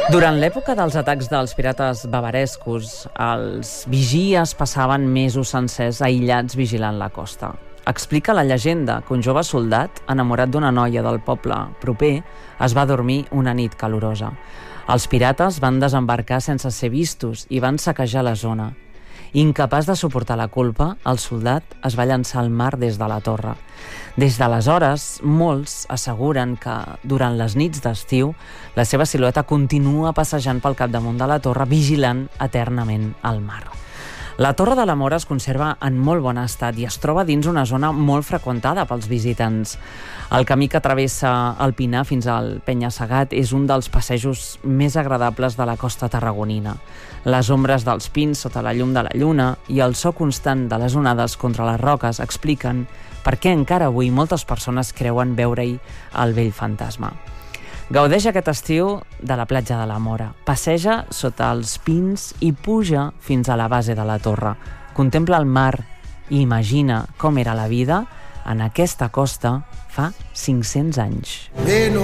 Durant l'època dels atacs dels pirates bavarescos, els vigies passaven mesos sencers aïllats vigilant la costa. Explica la llegenda que un jove soldat, enamorat d'una noia del poble proper, es va dormir una nit calorosa. Els pirates van desembarcar sense ser vistos i van saquejar la zona. Incapaç de suportar la culpa, el soldat es va llançar al mar des de la torre. Des d'aleshores, molts asseguren que, durant les nits d'estiu, la seva silueta continua passejant pel capdamunt de la torre, vigilant eternament al mar. La Torre de la Mora es conserva en molt bon estat i es troba dins una zona molt freqüentada pels visitants. El camí que travessa el Pinar fins al Penya-segat és un dels passejos més agradables de la costa tarragonina. Les ombres dels pins sota la llum de la lluna i el so constant de les onades contra les roques expliquen per què encara avui moltes persones creuen veure-hi el vell fantasma. Gaudeix aquest estiu de la platja de la Mora. Passeja sota els pins i puja fins a la base de la torre. Contempla el mar i imagina com era la vida en aquesta costa fa 500 anys.